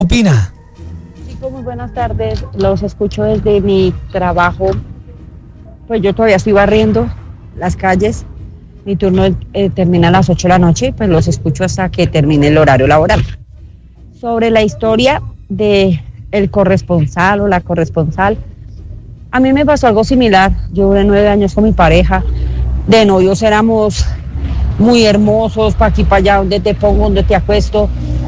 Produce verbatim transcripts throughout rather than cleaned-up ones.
opina? Chicos, muy buenas tardes. Los escucho desde mi trabajo. Pues yo todavía estoy barriendo las calles. Mi turno eh, termina a las ocho de la noche, pues los escucho hasta que termine el horario laboral. Sobre la historia de el corresponsal o la corresponsal, a mí me pasó algo similar. Yo duré nueve años con mi pareja. De novios éramos muy hermosos, pa' aquí, pa' allá, donde te pongo, donde te acuesto.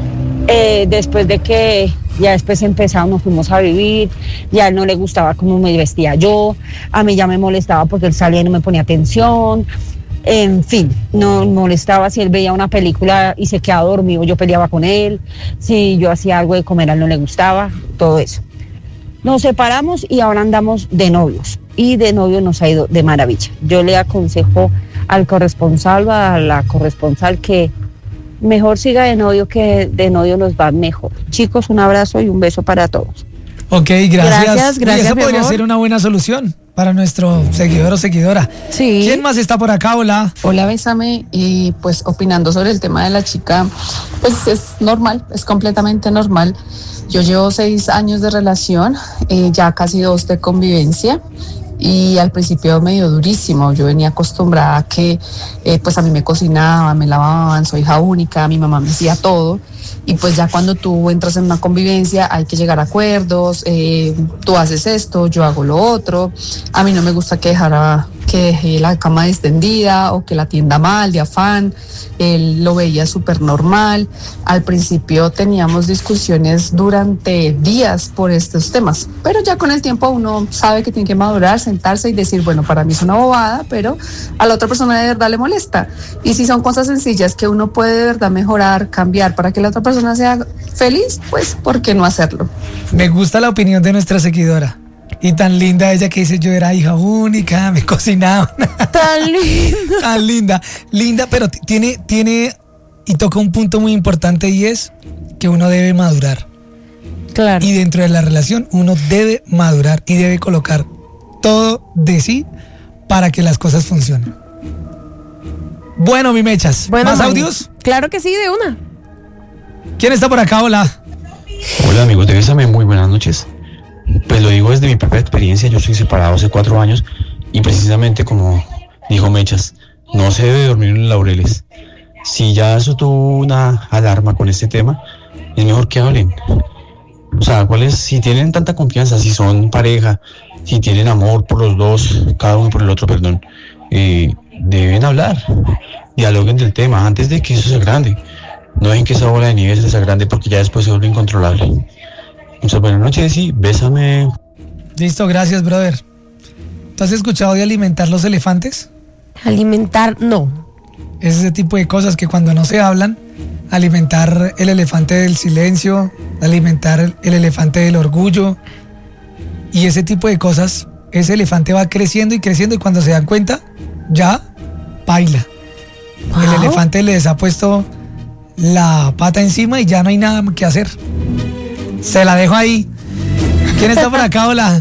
Eh, después de que ya después empezamos, nos fuimos a vivir, ya a él no le gustaba cómo me vestía yo, a mí ya me molestaba porque él salía y no me ponía atención, en fin, no molestaba si él veía una película y se quedaba dormido, yo peleaba con él, si yo hacía algo de comer a él no le gustaba, todo eso. Nos separamos y ahora andamos de novios, y de novios nos ha ido de maravilla. Yo le aconsejo al corresponsal o a la corresponsal que mejor siga de novio, que de novio nos va mejor. Chicos, un abrazo y un beso para todos. Ok, gracias. Gracias, gracias. Uy, eso podría ser una buena solución para nuestro seguidor o seguidora. Sí. ¿Quién más está por acá? Hola. Hola, Bésame. Y pues opinando sobre el tema de la chica, pues es normal, es completamente normal. Yo llevo seis años de relación, eh, ya casi dos de convivencia. Y al principio me dio durísimo. Yo venía acostumbrada a que eh, pues a mí me cocinaban, me lavaban, soy hija única, mi mamá me hacía todo. Y pues ya cuando tú entras en una convivencia hay que llegar a acuerdos, eh, tú haces esto, yo hago lo otro. A mí no me gusta que dejara que dejé la cama extendida o que la atienda mal, de afán. Él lo veía súper normal. Al principio teníamos discusiones durante días por estos temas, pero ya con el tiempo uno sabe que tiene que madurar, sentarse y decir, bueno, para mí es una bobada, pero a la otra persona de verdad le molesta. Y si son cosas sencillas que uno puede de verdad mejorar, cambiar para que la otra persona sea feliz, pues ¿por qué no hacerlo? Me gusta la opinión de nuestra seguidora. Y tan linda ella que dice, yo era hija única, me cocinaban. Tan linda. Tan linda. Linda, pero t- tiene, tiene y toca un punto muy importante, y es que uno debe madurar. Claro. Y dentro de la relación uno debe madurar y debe colocar todo de sí para que las cosas funcionen. Bueno, mi mechas. Bueno, ¿más Mani. audios? Claro que sí, de una. ¿Quién está por acá? Hola. Hola amigos de Bésame, muy buenas noches. Pues lo digo desde mi propia experiencia, yo estoy separado hace cuatro años y precisamente como dijo Mechas, no se debe dormir en laureles. Si ya eso tuvo una alarma con este tema, es mejor que hablen. O sea, ¿cuál es? Si tienen tanta confianza, si son pareja, si tienen amor por los dos, cada uno por el otro, perdón, eh, deben hablar, dialoguen del tema antes de que eso sea grande. No dejen que esa bola de nieve sea grande porque ya después se vuelve incontrolable. Muchas buenas noches y bésame. Listo, gracias, brother. ¿Tú has escuchado de alimentar los elefantes? Alimentar, no. Es ese tipo de cosas que cuando no se hablan, alimentar el elefante del silencio, alimentar el, el elefante del orgullo, y ese tipo de cosas, ese elefante va creciendo y creciendo y cuando se dan cuenta, ya baila. Wow. El elefante les ha puesto la pata encima y ya no hay nada que hacer. Se la dejo ahí. ¿Quién está por acá? Hola.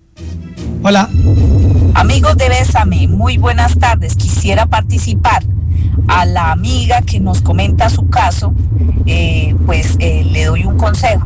Hola. Amigos de Bésame, muy buenas tardes. Quisiera participar. A la amiga que nos comenta su caso, eh, pues eh, le doy un consejo.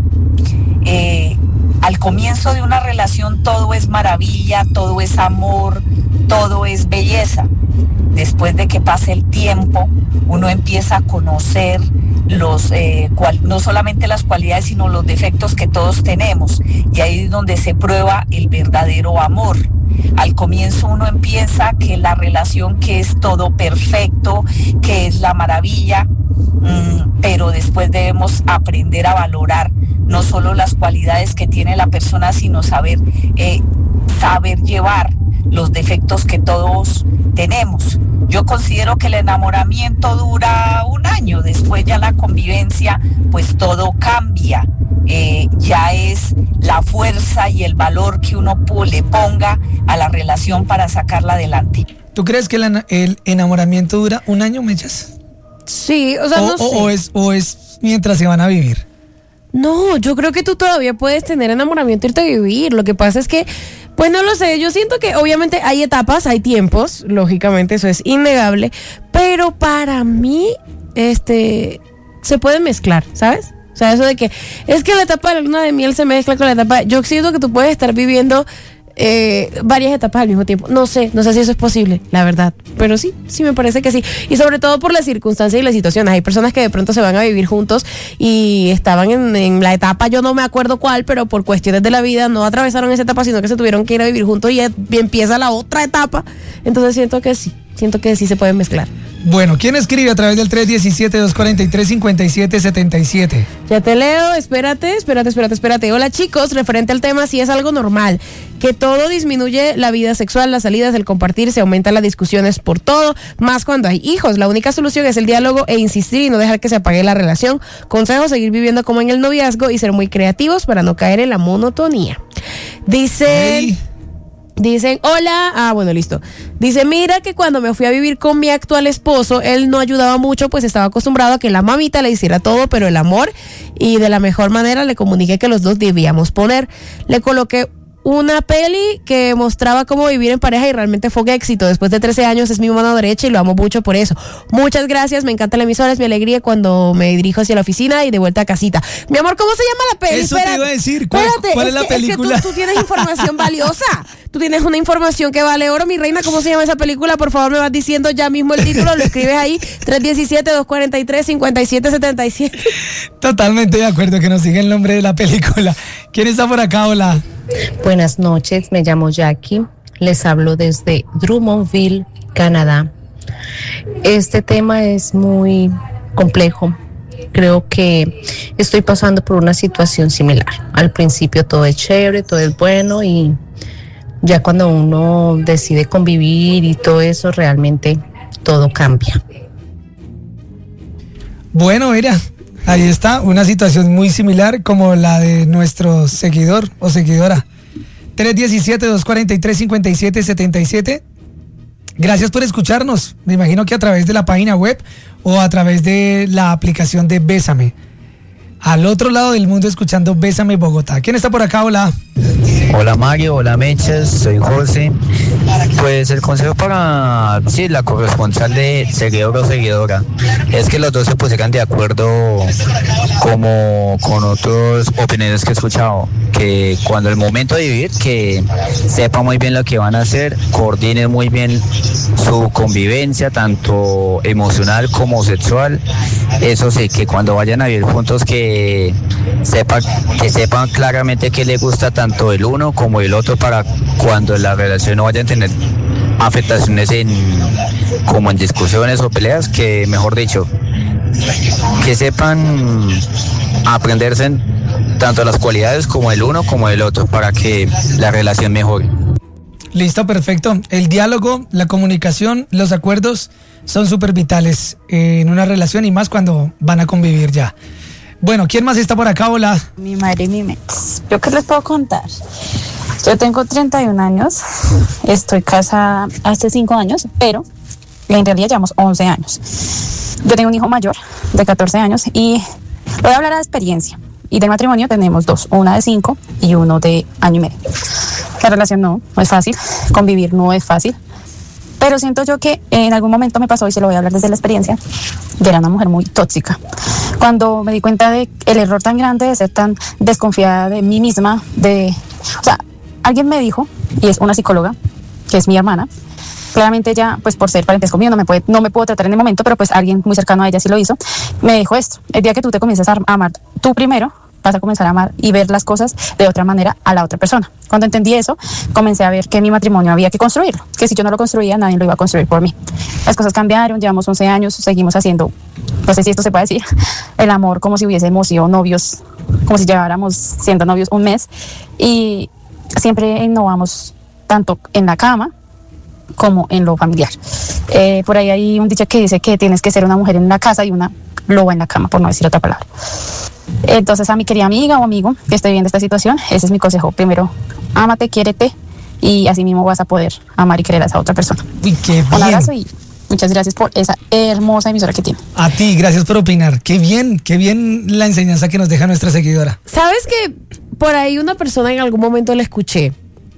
Eh, al comienzo de una relación todo es maravilla, todo es amor, todo es belleza. Después de que pase el tiempo, uno empieza a conocer los eh, cual, no solamente las cualidades, sino los defectos que todos tenemos. Y ahí es donde se prueba el verdadero amor. Al comienzo uno empieza que la relación que es todo perfecto, que es la maravilla, mmm, pero después debemos aprender a valorar no solo las cualidades que tiene la persona, sino saber, eh, saber llevar los defectos que todos tenemos. Yo considero que el enamoramiento dura un año, después ya la convivencia, pues todo cambia. Eh, ya es la fuerza y el valor que uno le ponga a la relación para sacarla adelante. ¿Tú crees que el, el enamoramiento dura un año, Mechas? Sí, o sea, o, no o, sé. O es, o es mientras se van a vivir. No, yo creo que tú todavía puedes tener enamoramiento y irte a vivir. Lo que pasa es que, pues no lo sé, yo siento que obviamente hay etapas, hay tiempos, lógicamente eso es innegable, pero para mí, este, se puede mezclar, ¿sabes? O O sea, eso de que es que la etapa de la luna de miel se mezcla con la etapa. Yo siento que tú puedes estar viviendo eh, varias etapas al mismo tiempo. No sé, no sé si eso es posible, la verdad. Pero sí, sí me parece que sí. Y sobre todo por las circunstancias y las situaciones. Hay personas que de pronto se van a vivir juntos y estaban en, en la etapa, yo no me acuerdo cuál, pero por cuestiones de la vida no atravesaron esa etapa, sino que se tuvieron que ir a vivir juntos y, y empieza la otra etapa. Entonces siento que sí, siento que sí se pueden mezclar. Bueno, ¿quién escribe a través del tres uno siete, dos cuatro tres, cinco siete siete siete? Ya te leo, espérate, espérate, espérate, espérate. Hola chicos, referente al tema, sí es algo normal, que todo disminuye la vida sexual, las salidas, el compartir, se aumentan las discusiones por todo, más cuando hay hijos. La única solución es el diálogo e insistir y no dejar que se apague la relación. Consejo, seguir viviendo como en el noviazgo y ser muy creativos para no caer en la monotonía. Dice... Hey. Dicen, hola, ah, bueno, listo. Dice, mira que cuando me fui a vivir con mi actual esposo, él no ayudaba mucho, pues estaba acostumbrado a que la mamita le hiciera todo, pero el amor, y de la mejor manera le comuniqué que los dos debíamos poner. Le coloqué una peli que mostraba cómo vivir en pareja y realmente fue un éxito. Después de trece años es mi mano derecha y lo amo mucho por eso. Muchas gracias, me encanta la emisora, es mi alegría cuando me dirijo hacia la oficina y de vuelta a casita. Mi amor, ¿cómo se llama la peli? Eso Espérate, te iba a decir, ¿cuál, espérate, cuál es, es la que, película? Es que tú, tú tienes información valiosa. Tú tienes una información que vale oro, mi reina. ¿Cómo se llama esa película? Por favor, me vas diciendo ya mismo el título, lo escribes ahí, tres uno siete, dos cuatro tres, cinco siete siete siete. Totalmente de acuerdo, que nos siga el nombre de la película. ¿Quién está por acá? Hola. Buenas noches, me llamo Jackie, les hablo desde Drummondville, Canadá. Este tema es muy complejo. Creo que estoy pasando por una situación similar. Al principio todo es chévere, todo es bueno y ya cuando uno decide convivir y todo eso, realmente todo cambia. Bueno, mira, ahí está, una situación muy similar como la de nuestro seguidor o seguidora. tres uno siete, dos cuatro tres, cinco siete siete siete. Gracias por escucharnos. Me imagino que a través de la página web o a través de la aplicación de Bésame. Al otro lado del mundo escuchando Bésame Bogotá. ¿Quién está por acá? Hola. Hola Mario, hola Mechas, soy José. Pues el consejo para sí, la corresponsal de seguidor o seguidora es que los dos se pusieran de acuerdo como con otras opiniones que he escuchado, que cuando el momento de vivir, que sepan muy bien lo que van a hacer, coordinen muy bien su convivencia, tanto emocional como sexual. Eso sí, que cuando vayan a vivir juntos que sepan, que sepan claramente qué les gusta tanto el uno como el otro, para cuando la relación no vaya a tener afectaciones en como en discusiones o peleas, que mejor dicho, que sepan aprenderse en tanto las cualidades como el uno como el otro para que la relación mejore. Listo, perfecto. El diálogo, la comunicación, los acuerdos son súper vitales en una relación y más cuando van a convivir ya. Bueno, ¿quién más está por acá? Hola. Mi madre y mi ex. ¿Yo qué les puedo contar? Yo tengo treinta y un años, estoy casada hace cinco años, pero en realidad llevamos once años. Yo tengo un hijo mayor de catorce años y voy a hablar de experiencia. Y del matrimonio tenemos dos, una de cinco y uno de año y medio. La relación no, no es fácil, convivir no es fácil, pero siento yo que en algún momento me pasó, y se lo voy a hablar desde la experiencia, de era una mujer muy tóxica. Cuando me di cuenta de el error tan grande de ser tan desconfiada de mí misma, de, o sea, alguien me dijo, y es una psicóloga, que es mi hermana, claramente ella, pues por ser parentesco mío, no me puede, no me puedo tratar en el momento, pero pues alguien muy cercano a ella sí lo hizo, me dijo esto: el día que tú te comiences a amar tú primero, vas a comenzar a amar y ver las cosas de otra manera a la otra persona. Cuando entendí eso, comencé a ver que mi matrimonio había que construirlo, que si yo no lo construía, nadie lo iba a construir por mí. Las cosas cambiaron, llevamos once años, seguimos haciendo, no sé si esto se puede decir, el amor como si hubiésemos sido novios, como si lleváramos siendo novios un mes, y siempre innovamos tanto en la cama como en lo familiar. Eh, por ahí hay un dicho que dice que tienes que ser una mujer en la casa y una loba en la cama, por no decir otra palabra. Entonces, a mi querida amiga o amigo que esté viendo esta situación, ese es mi consejo. Primero, ámate, quiérete, y así mismo vas a poder amar y querer a esa otra persona. Uy, qué bien. Un abrazo y muchas gracias por esa hermosa emisora que tiene. A ti, gracias por opinar. Qué bien, qué bien la enseñanza que nos deja nuestra seguidora. ¿Sabes que por ahí una persona en algún momento le escuché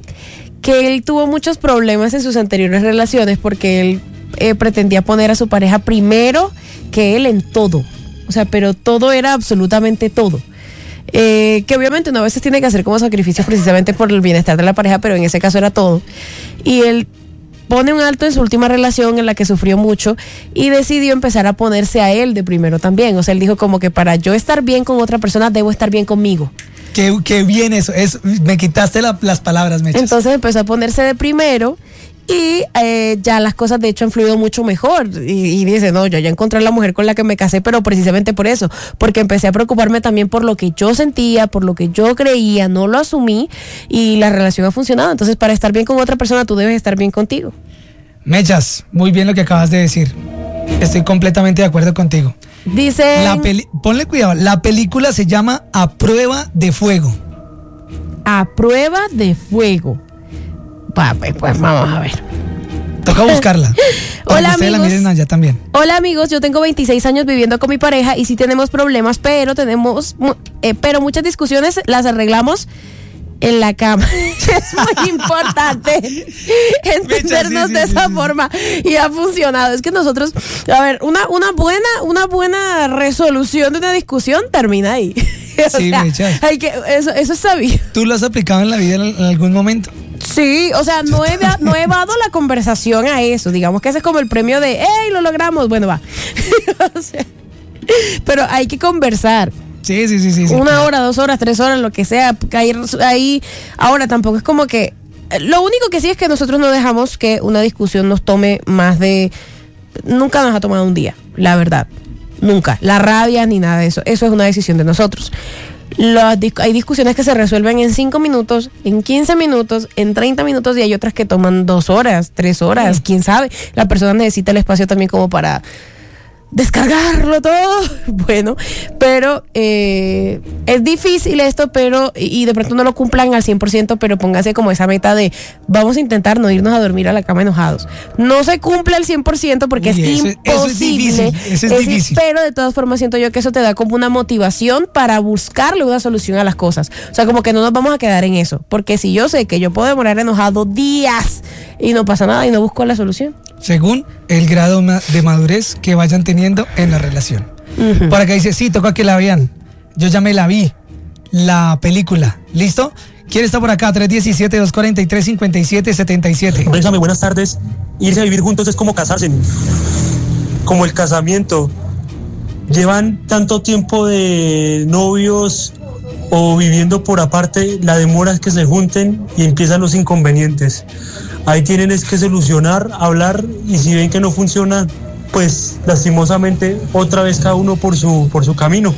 que él tuvo muchos problemas en sus anteriores relaciones porque él eh, pretendía poner a su pareja primero que él en todo? O sea, pero todo era absolutamente todo. Eh, que obviamente uno a veces tiene que hacer como sacrificios precisamente por el bienestar de la pareja, pero en ese caso era todo. Y él pone un alto en su última relación en la que sufrió mucho y decidió empezar a ponerse a él de primero también. O sea, él dijo como que para yo estar bien con otra persona debo estar bien conmigo. Qué, qué bien eso, es, me quitaste la, las palabras, Mechas. Entonces empezó a ponerse de primero y eh, ya las cosas de hecho han fluido mucho mejor y, y dice, no, yo ya encontré a la mujer con la que me casé, pero precisamente por eso, porque empecé a preocuparme también por lo que yo sentía, por lo que yo creía, no lo asumí y la relación ha funcionado. Entonces para estar bien con otra persona tú debes estar bien contigo. Mechas, muy bien lo que acabas de decir, estoy completamente de acuerdo contigo. Dice, la peli- ponle cuidado, la película se llama A Prueba de Fuego. A Prueba de Fuego. Va, pues, pues vamos a ver. Toca buscarla. Hola, ustedes amigos. la miren allá también. Hola amigos, yo tengo veintiséis años viviendo con mi pareja y sí tenemos problemas, pero tenemos, eh, pero muchas discusiones las arreglamos en la cama. Es muy importante entendernos sí, sí, de esa sí, forma sí. Y ha funcionado. Es que nosotros, a ver, una, una buena, una buena resolución de una discusión termina ahí. O sí, sea, hay que, eso, eso es sabido. ¿Tú lo has aplicado en la vida en, en algún momento? Sí, o sea, no he, no he dado la conversación a eso. Digamos que ese es como el premio de, ¡hey, lo logramos! Bueno, va. O sea, pero hay que conversar. Sí, sí, sí, sí. sí Una claro. hora, dos horas, tres horas, lo que sea. Ahí, ahí, ahora tampoco es como que... Lo único que sí es que nosotros no dejamos que una discusión nos tome más de... Nunca nos ha tomado un día, la verdad. Nunca. La rabia ni nada de eso. Eso es una decisión de nosotros. Las, hay discusiones que se resuelven en cinco minutos, en quince minutos, en treinta minutos y hay otras que toman dos horas, tres horas, sí. Quién sabe. La persona necesita el espacio también como para descargarlo todo. Bueno, pero eh, es difícil esto, pero y de pronto no lo cumplan al cien por ciento, pero póngase como esa meta de vamos a intentar no irnos a dormir a la cama enojados. No se cumple al cien por ciento porque Uy, es eso, imposible. Eso es difícil, eso es es, difícil. Pero de todas formas siento yo que eso te da como una motivación para buscarle una solución a las cosas. O sea, como que no nos vamos a quedar en eso, porque si yo sé que yo puedo demorar enojado días y no pasa nada y no busco la solución. Según el grado de madurez que vayan teniendo en la relación. Uh-huh. Por acá dice, sí, toca que la vean. Yo ya me la vi, la película. ¿Listo? ¿Quién está por acá? tres uno siete, dos cuatro tres, cinco siete siete siete. Bésame, buenas tardes. Irse a vivir juntos es como casarse. Como el casamiento. Llevan tanto tiempo de novios o viviendo por aparte, la demora es que se junten y empiezan los inconvenientes. Ahí tienen es que solucionar, hablar, y si ven que no funciona, pues lastimosamente otra vez cada uno por su, por su camino.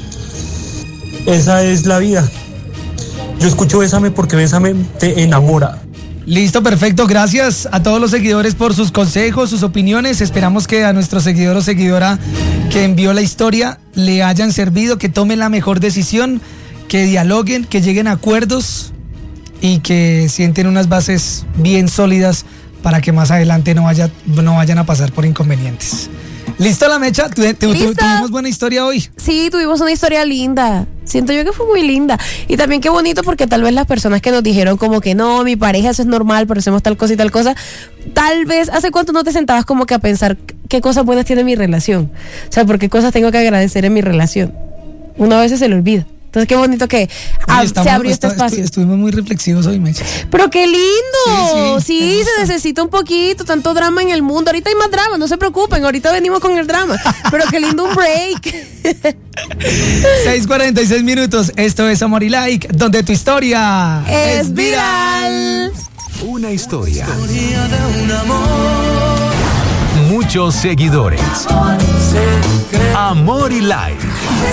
Esa es la vida. Yo escucho Bésame porque Bésame te enamora. Listo, perfecto. Gracias a todos los seguidores por sus consejos, sus opiniones. Esperamos que a nuestro seguidor o seguidora que envió la historia le hayan servido, que tomen la mejor decisión, que dialoguen, que lleguen a acuerdos y que sienten unas bases bien sólidas para que más adelante no, vaya, no vayan a pasar por inconvenientes. ¿Listo la mecha? ¿Tu, tu, tu, ¿Tuvimos buena historia hoy? Sí, tuvimos una historia linda. Siento yo que fue muy linda. Y también qué bonito porque tal vez las personas que nos dijeron como que no, mi pareja eso es normal, pero hacemos tal cosa y tal cosa, tal vez, ¿hace cuánto no te sentabas como que a pensar qué cosas buenas tiene mi relación? O sea, ¿por qué cosas tengo que agradecer en mi relación? Uno a veces se le olvida. Entonces, qué bonito que ah, Oye, estamos, se abrió este está, espacio. Estuvimos muy reflexivos hoy, Mecha. Pero qué lindo. Sí, sí, sí se necesita un poquito, tanto drama en el mundo. Ahorita hay más drama, no se preocupen. Ahorita venimos con el drama. Pero qué lindo un break. seis cuarenta y seis minutos. Esto es Amor y Like, donde tu historia es, es viral. Una historia. De un amor. Muchos seguidores. Amor y Like.